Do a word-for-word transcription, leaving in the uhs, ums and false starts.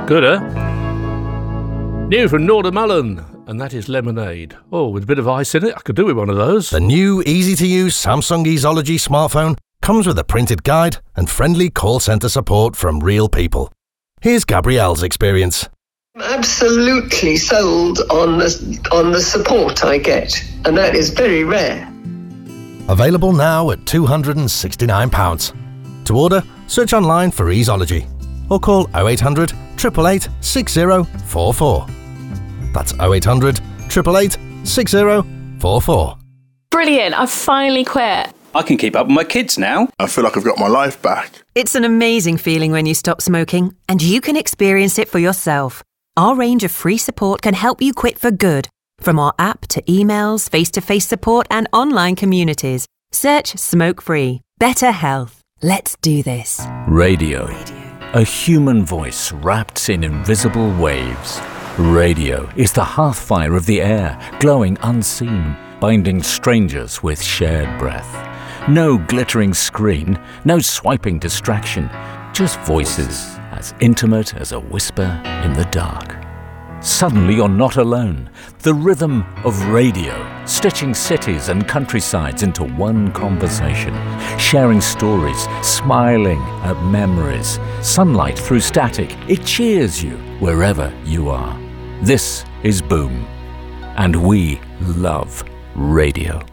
good, huh? New from Nordermelon, and that is lemonade. Oh, with a bit of ice in it, I could do with one of those. The new easy-to-use Samsung Easology smartphone comes with a printed guide and friendly call centre support from real people. Here's Gabrielle's experience. I'm absolutely sold on the, on the support I get, and that is very rare. Available now at two hundred and sixty-nine pounds. To order, search online for Easology or call oh eight hundred, eight eight eight, six oh four four. That's oh eight hundred, eight eight eight, six oh four four. Brilliant, I've finally quit. I can keep up with my kids now. I feel like I've got my life back. It's an amazing feeling when you stop smoking, and you can experience it for yourself. Our range of free support can help you quit for good. From our app to emails, face-to-face support and online communities. Search Smoke Free. Better health. Let's do this. Radio. A human voice wrapped in invisible waves. Radio is the hearthfire of the air, glowing unseen, binding strangers with shared breath. No glittering screen, no swiping distraction, just voices as intimate as a whisper in the dark. Suddenly you're not alone. The rhythm of radio, stitching cities and countrysides into one conversation, sharing stories, smiling at memories. Sunlight through static, it cheers you wherever you are. This is Boom, and we love radio.